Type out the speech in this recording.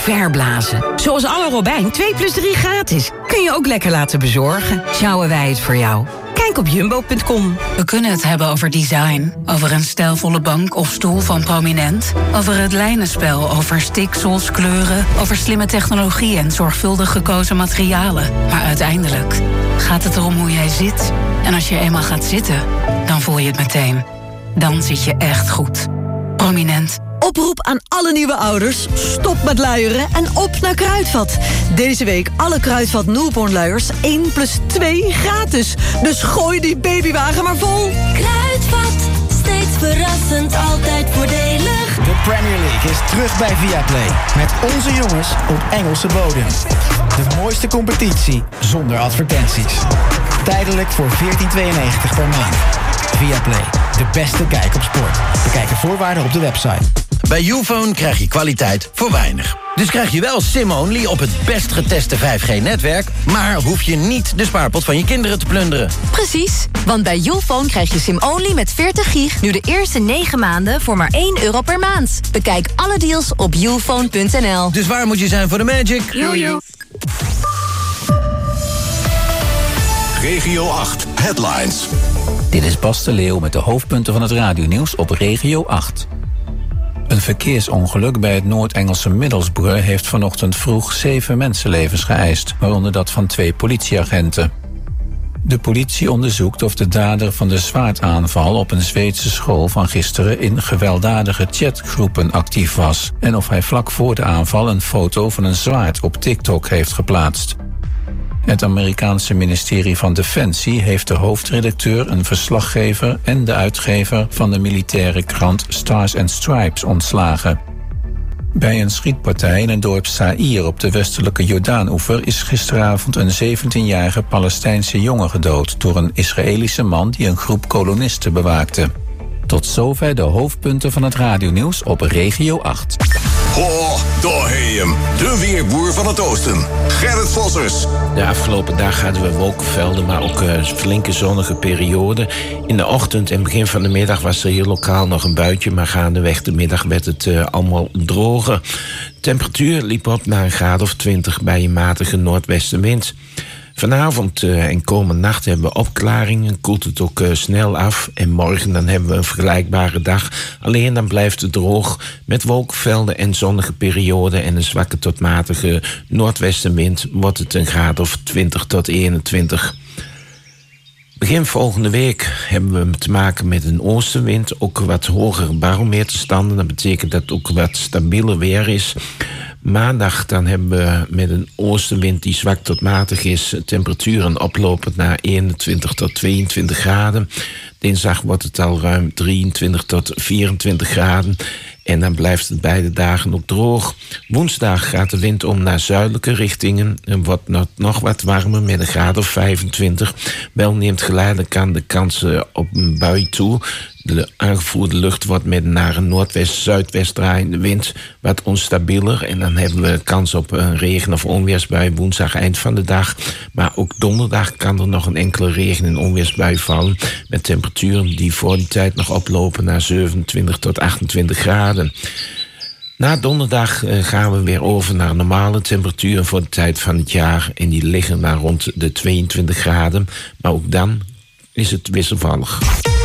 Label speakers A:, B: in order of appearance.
A: verblazen. Zoals Anne Robijn 2 + 3 gratis. Kun je ook lekker laten bezorgen. Sjouwen wij het voor jou. Kijk op jumbo.com.
B: We kunnen het hebben over design. Over een stijlvolle bank of stoel van Prominent. Over het lijnenspel, over stiksels, kleuren. Over slimme technologie en zorgvuldig gekozen materialen. Maar uiteindelijk gaat het erom hoe jij zit. En als je eenmaal gaat zitten, dan voel je het meteen. Dan zit je echt goed. Prominent.
C: Oproep aan alle nieuwe ouders. Stop met luieren en op naar Kruidvat. Deze week alle Kruidvat Newborn luiers 1 + 2 gratis. Dus gooi die babywagen maar vol.
D: Kruidvat, steeds verrassend, altijd voordelig.
E: De Premier League is terug bij Viaplay. Met onze jongens op Engelse bodem. De mooiste competitie zonder advertenties. Tijdelijk voor €14,92 per maand. Viaplay, de beste kijk op sport. Bekijk de voorwaarden op de website.
F: Bij Youfone krijg je kwaliteit voor weinig. Dus krijg je wel SIM-only op het best geteste 5G-netwerk... maar hoef je niet de spaarpot van je kinderen te plunderen.
G: Precies, want bij Youfone krijg je SIM-only met 40 gig... nu de eerste 9 maanden voor maar €1 per maand. Bekijk alle deals op youfone.nl.
F: Dus waar moet je zijn voor de magic?
G: Jojo.
H: Regio 8 Headlines.
I: Dit is Bas de Leeuw met de hoofdpunten van het radionieuws op Regio 8. Een verkeersongeluk bij het Noord-Engelse Middlesbrough heeft vanochtend vroeg 7 mensenlevens geëist, waaronder dat van 2 politieagenten. De politie onderzoekt of de dader van de zwaardaanval op een Zweedse school van gisteren in gewelddadige chatgroepen actief was en of hij vlak voor de aanval een foto van een zwaard op TikTok heeft geplaatst. Het Amerikaanse ministerie van Defensie heeft de hoofdredacteur, een verslaggever en de uitgever van de militaire krant Stars and Stripes ontslagen. Bij een schietpartij in het dorp Sa'ir op de westelijke Jordaanoever is gisteravond een 17-jarige Palestijnse jongen gedood door een Israëlische man die een groep kolonisten bewaakte. Tot zover de hoofdpunten van het radionieuws op Regio 8.
H: Ho, daar heb je hem. De weerboer van het oosten. Gerrit Vossers.
J: De afgelopen dag hadden we wolkenvelden, maar ook flinke zonnige perioden. In de ochtend en begin van de middag was er hier lokaal nog een buitje, maar gaandeweg de middag werd het allemaal droger. De temperatuur liep op naar een graad of 20 bij een matige noordwestenwind. Vanavond en komende nacht hebben we opklaringen, koelt het ook snel af. En morgen dan hebben we een vergelijkbare dag. Alleen dan blijft het droog met wolkenvelden en zonnige perioden en een zwakke tot matige noordwestenwind wordt het een graad of 20 tot 21. Begin volgende week hebben we te maken met een oostenwind, ook wat hogere barometerstanden. Dat betekent dat het ook wat stabieler weer is. Maandag dan hebben we met een oostenwind die zwak tot matig is temperaturen oplopend naar 21 tot 22 graden. Dinsdag wordt het al ruim 23 tot 24 graden. En dan blijft het beide dagen ook droog. Woensdag gaat de wind om naar zuidelijke richtingen en wordt nog wat warmer met een graad of 25. Wel neemt geleidelijk aan de kans op een bui toe. De aangevoerde lucht wordt met naar een noordwest-zuidwest draaiende wind wat onstabieler. En dan hebben we kans op een regen- of onweersbui woensdag eind van de dag. Maar ook donderdag kan er nog een enkele regen- en onweersbui vallen. Met temperaturen die voor die tijd nog oplopen naar 27 tot 28 graden. Na donderdag gaan we weer over naar normale temperaturen voor de tijd van het jaar. En die liggen naar rond de 22 graden. Maar ook dan is het wisselvallig.